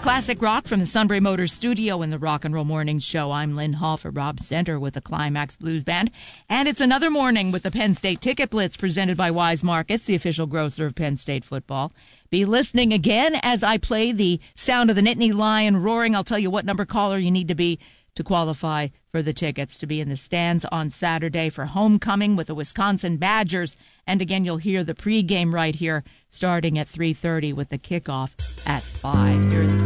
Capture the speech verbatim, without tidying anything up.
Classic rock from the Sunbury Motors studio in the Rock and Roll Morning Show. I'm Lynn Hall for Rob Center with the Climax Blues Band. And it's another morning with the Penn State Ticket Blitz presented by Wise Markets, the official grocer of Penn State football. Be listening again as I play the sound of the Nittany Lion roaring. I'll tell you what number caller you need to be to qualify for the tickets to be in the stands on Saturday for homecoming with the Wisconsin Badgers. And again, you'll hear the pregame right here starting at three thirty with the kickoff at five. Here are the